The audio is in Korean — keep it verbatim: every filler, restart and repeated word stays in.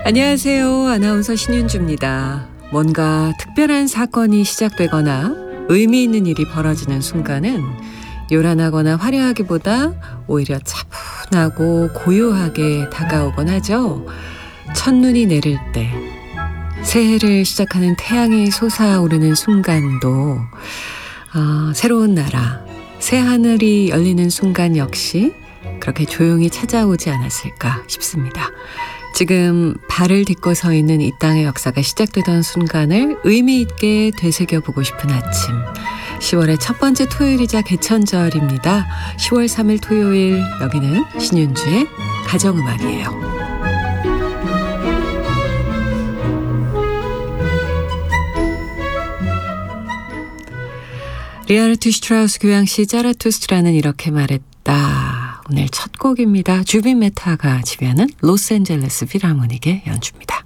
안녕하세요. 아나운서 신윤주입니다. 뭔가 특별한 사건이 시작되거나 의미 있는 일이 벌어지는 순간은 요란하거나 화려하기보다 오히려 차분하고 고요하게 다가오곤 하죠. 첫눈이 내릴 때, 새해를 시작하는 태양이 솟아오르는 순간도 어, 새로운 나라, 새하늘이 열리는 순간 역시 그렇게 조용히 찾아오지 않았을까 싶습니다. 지금 발을 딛고 서 있는 이 땅의 역사가 시작되던 순간을 의미 있게 되새겨보고 싶은 아침. 시월의 첫 번째 토요일이자 개천절입니다. 시월 삼일 토요일, 여기는 신윤주의 가정음악이에요. 리하르트 슈트라우스 교향시 자라투스트라는 이렇게 말했다. 오늘 첫 곡입니다. 주빈 메타가 지배하는 로스앤젤레스 필하모닉의 연주입니다.